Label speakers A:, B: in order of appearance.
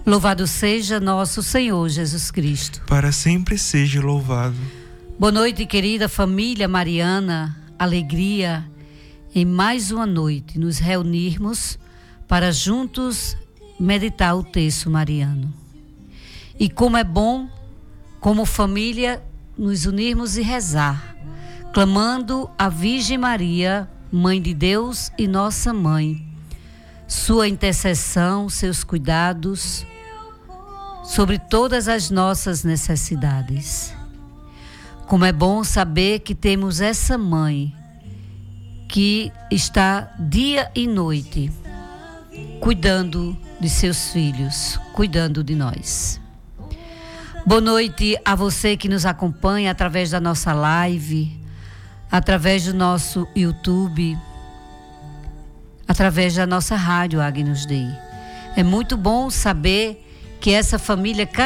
A: Louvado seja nosso Senhor Jesus Cristo.
B: Para sempre seja louvado.
A: Boa noite, querida família mariana. Alegria em mais uma noite nos reunirmos para juntos meditar o texto mariano. E como é bom, como família, nos unirmos e rezar, clamando a Virgem Maria, Mãe de Deus e nossa Mãe, sua intercessão, seus cuidados sobre todas as nossas necessidades. Como é bom saber que temos essa mãe que está dia e noite cuidando de seus filhos, cuidando de nós. Boa noite a você que nos acompanha através da nossa live, através do nosso YouTube, através da nossa rádio Agnus Dei. É muito bom saber que essa família